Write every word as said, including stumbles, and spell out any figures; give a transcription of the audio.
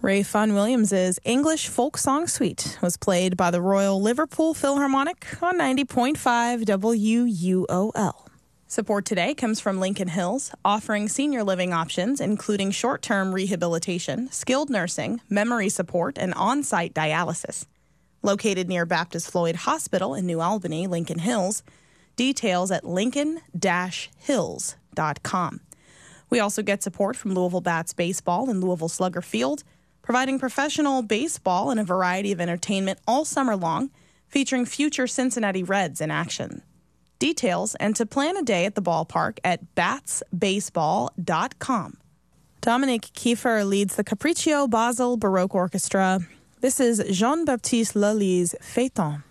Ray Fun Williams's English Folk Song Suite was played by the Royal Liverpool Philharmonic on ninety point five W U O L. Support today comes from Lincoln Hills, offering senior living options including short-term rehabilitation, skilled nursing, memory support, and on-site dialysis. Located near Baptist Floyd Hospital in New Albany, Lincoln Hills. Details at lincoln dash hills dot com. We also get support from Louisville Bats Baseball and Louisville Slugger Field, providing professional baseball and a variety of entertainment all summer long, featuring future Cincinnati Reds in action. Details and to plan a day at the ballpark at bats baseball dot com. Dominique Kiefer leads the Capriccio Basel Baroque Orchestra. This is Jean-Baptiste Lully's Phaeton.